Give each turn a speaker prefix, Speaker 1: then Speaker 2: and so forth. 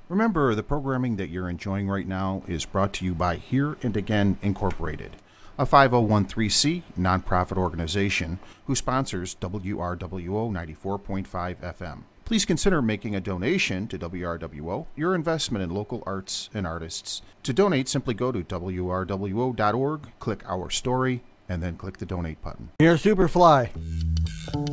Speaker 1: Remember, the programming that you're enjoying right now is brought to you by Here and Again Incorporated, a 5013C nonprofit organization who sponsors WRWO 94.5 FM. Please consider making a donation to WRWO, your investment in local arts and artists. To donate, simply go to WRWO.org, click Our Story, and then click the Donate button.
Speaker 2: Here's Superfly.